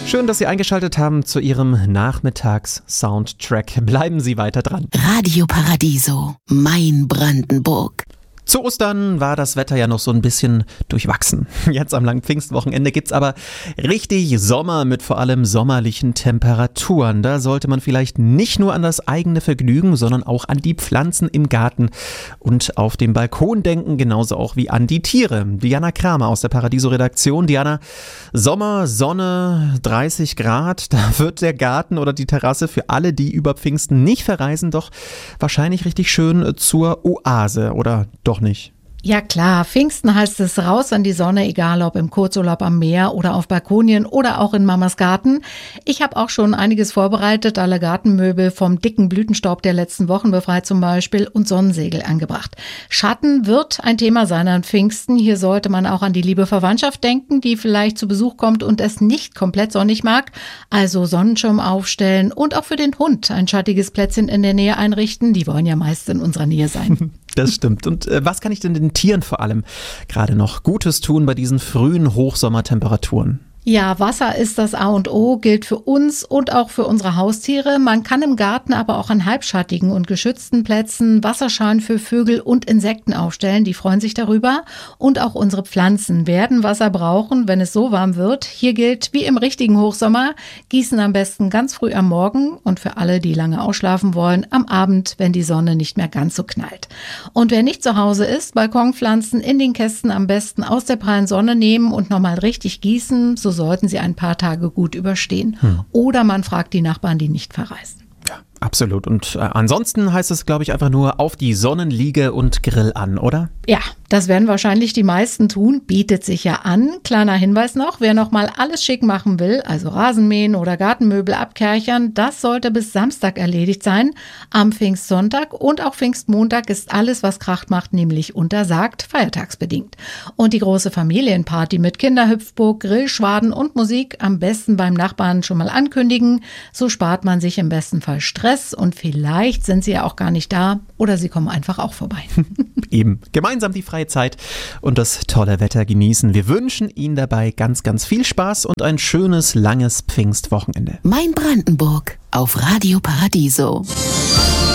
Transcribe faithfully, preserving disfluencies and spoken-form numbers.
Schön, dass Sie eingeschaltet haben zu Ihrem Nachmittags-Soundtrack. Bleiben Sie weiter dran. Radio Paradiso, mein Brandenburg. Zu Ostern war das Wetter ja noch so ein bisschen durchwachsen. Jetzt am langen Pfingstwochenende gibt's aber richtig Sommer mit vor allem sommerlichen Temperaturen. Da sollte man vielleicht nicht nur an das eigene Vergnügen, sondern auch an die Pflanzen im Garten und auf dem Balkon denken, genauso auch wie an die Tiere. Diana Kramer aus der Paradiso-Redaktion. Diana, Sommer, Sonne, dreißig Grad, da wird der Garten oder die Terrasse für alle, die über Pfingsten nicht verreisen, doch wahrscheinlich richtig schön zur Oase, oder doch nicht? Ja klar, Pfingsten heißt es raus an die Sonne, egal ob im Kurzurlaub am Meer oder auf Balkonien oder auch in Mamas Garten. Ich habe auch schon einiges vorbereitet, alle Gartenmöbel vom dicken Blütenstaub der letzten Wochen befreit zum Beispiel und Sonnensegel angebracht. Schatten wird ein Thema sein an Pfingsten. Hier sollte man auch an die liebe Verwandtschaft denken, die vielleicht zu Besuch kommt und es nicht komplett sonnig mag. Also Sonnenschirm aufstellen und auch für den Hund ein schattiges Plätzchen in der Nähe einrichten. Die wollen ja meist in unserer Nähe sein. Das stimmt. Und äh, was kann ich denn den Tieren vor allem gerade noch Gutes tun bei diesen frühen Hochsommertemperaturen? Ja, Wasser ist das A und O, gilt für uns und auch für unsere Haustiere. Man kann im Garten aber auch an halbschattigen und geschützten Plätzen Wasserschalen für Vögel und Insekten aufstellen. Die freuen sich darüber. Und auch unsere Pflanzen werden Wasser brauchen, wenn es so warm wird. Hier gilt, wie im richtigen Hochsommer, gießen am besten ganz früh am Morgen und für alle, die lange ausschlafen wollen, am Abend, wenn die Sonne nicht mehr ganz so knallt. Und wer nicht zu Hause ist, Balkonpflanzen in den Kästen am besten aus der prallen Sonne nehmen und nochmal richtig gießen, so sollten sie ein paar Tage gut überstehen. Hm. Oder man fragt die Nachbarn, die nicht verreisen. Ja, absolut. Und äh, ansonsten heißt es, glaube ich, einfach nur auf die Sonnenliege und Grill an, oder? Ja, das werden wahrscheinlich die meisten tun, bietet sich ja an. Kleiner Hinweis noch, wer noch mal alles schick machen will, also Rasenmähen oder Gartenmöbel abkerchern, das sollte bis Samstag erledigt sein. Am Pfingstsonntag und auch Pfingstmontag ist alles, was Krach macht, nämlich untersagt, feiertagsbedingt. Und die große Familienparty mit Kinderhüpfburg, Grillschwaden und Musik am besten beim Nachbarn schon mal ankündigen. So spart man sich im besten Fall Stress und vielleicht sind sie ja auch gar nicht da oder sie kommen einfach auch vorbei. Eben, gemeinsam die freie Zeit und das tolle Wetter genießen. Wir wünschen Ihnen dabei ganz, ganz viel Spaß und ein schönes, langes Pfingstwochenende. Mein Brandenburg auf Radio Paradiso.